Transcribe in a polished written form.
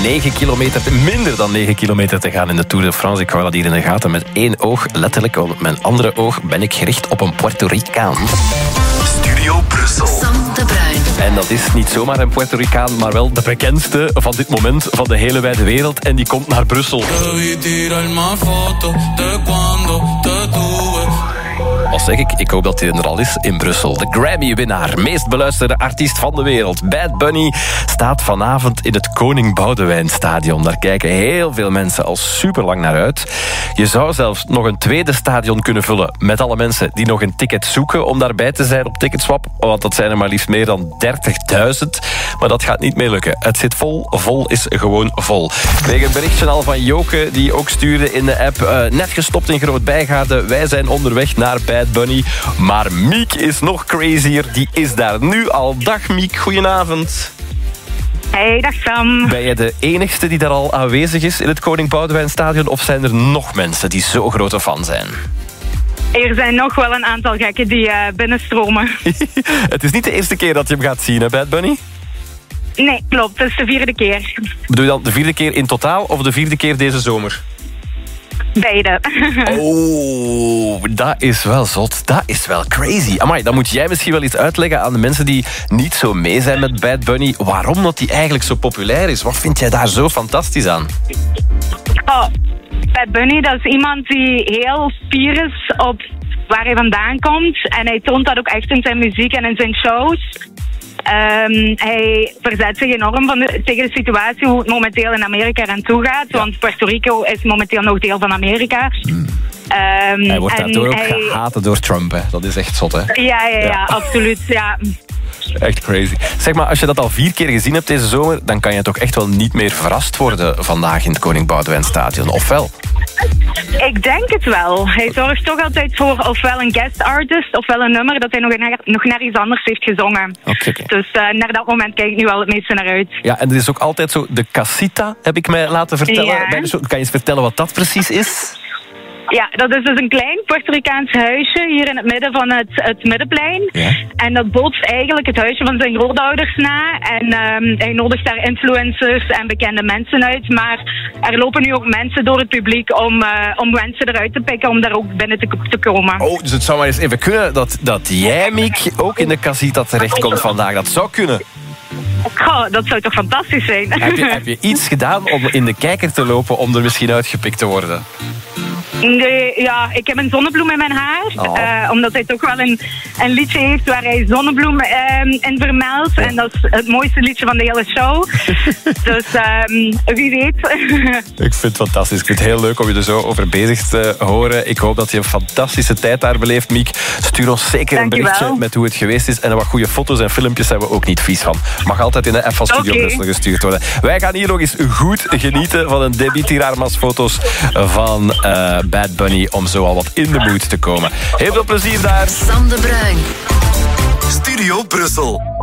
9 kilometer, minder dan 9 kilometer te gaan in de Tour de France. Ik hou dat hier in de gaten met één oog. Letterlijk, want met mijn andere oog ben ik gericht op een Puerto Ricaan. Studio Brussel. Sam de Bruin. En dat is niet zomaar een Puerto Ricaan, maar wel de bekendste van dit moment van de hele wijde wereld. En die komt naar Brussel. Wat zeg ik? Ik hoop dat hij er al is in Brussel. De Grammy-winnaar, meest beluisterde artiest van de wereld. Bad Bunny staat vanavond in het Koning Boudewijn Stadion. Daar kijken heel veel mensen al superlang naar uit. Je zou zelfs nog een tweede stadion kunnen vullen met alle mensen die nog een ticket zoeken om daarbij te zijn op Ticketswap. Want dat zijn er maar liefst meer dan 30.000. Maar dat gaat niet meer lukken. Het zit vol. Vol is gewoon vol. Ik kreeg een berichtje al van Joke, die ook stuurde in de app. Net gestopt in Groot-Bijgaarde. Wij zijn onderweg naar Bad Bunny. Maar Miek is nog crazier. Die is daar nu al. Dag Miek, goedenavond. Hey, dag Sam. Ben jij de enigste die daar al aanwezig is in het Koning Boudewijn Stadion? Of zijn er nog mensen die zo grote fan zijn? Er zijn nog wel een aantal gekken die binnenstromen. Het is niet de eerste keer dat je hem gaat zien, hè, Bad Bunny? Nee, klopt. Het is de 4e keer. Bedoel je dan de 4e keer in totaal of de 4e keer deze zomer? Beide. Oh, dat is wel zot. Dat is wel crazy. Amai, dan moet jij misschien wel iets uitleggen aan de mensen die niet zo mee zijn met Bad Bunny. Waarom dat hij eigenlijk zo populair is. Wat vind jij daar zo fantastisch aan? Oh, Bad Bunny, dat is iemand die heel fier is op waar hij vandaan komt. En hij toont dat ook echt in zijn muziek en in zijn shows. Hij verzet zich enorm tegen de situatie hoe het momenteel in Amerika eraan toe gaat. Ja. Want Puerto Rico is momenteel nog deel van Amerika. Hij wordt daardoor ook gehaten door Trump. Hè. Dat is echt zot, hè? Ja, absoluut. Ja. Echt crazy. Zeg maar, als je dat al 4 keer gezien hebt deze zomer, dan kan je toch echt wel niet meer verrast worden vandaag in het Koning Boudewijn Stadion, of wel? Ik denk het wel. Hij zorgt toch altijd voor ofwel een guest artist, ofwel een nummer dat hij nog naar iets anders heeft gezongen. Okay. Dus naar dat moment kijk ik nu wel het meeste naar uit. Ja, en er is ook altijd zo de casita, heb ik mij laten vertellen. Ja. Kan je eens vertellen wat dat precies is? Ja, dat is dus een klein Puerto Ricaans huisje hier in het midden van het Middenplein. Ja. En dat bootst eigenlijk het huisje van zijn grootouders na. En hij nodigt daar influencers en bekende mensen uit. Maar er lopen nu ook mensen door het publiek om mensen eruit te pikken om daar ook binnen te komen. Oh, dus het zou maar eens even kunnen dat jij, Miek, ook in de casita terechtkomt vandaag. Dat zou kunnen. Oh, dat zou toch fantastisch zijn. Heb je iets gedaan om in de kijker te lopen om er misschien uitgepikt te worden? Nee, ja, ik heb een zonnebloem in mijn haar. Omdat hij toch wel een liedje heeft waar hij zonnebloem in vermeldt. Ja. En dat is het mooiste liedje van de hele show. Dus wie weet. Ik vind het fantastisch. Ik vind het heel leuk om je er zo over bezig te horen. Ik hoop dat je een fantastische tijd daar beleeft, Miek. Stuur ons zeker een berichtje met hoe het geweest is. En wat goede foto's en filmpjes zijn we ook niet vies van. Mag altijd in de app van Studio Brussel gestuurd worden. Wij gaan hier nog eens goed genieten van een Debbie Tirarmas foto's van Bad Bunny, om zo al wat in de mood te komen. Heel veel plezier daar. Sam de Bruin. Studio Brussel.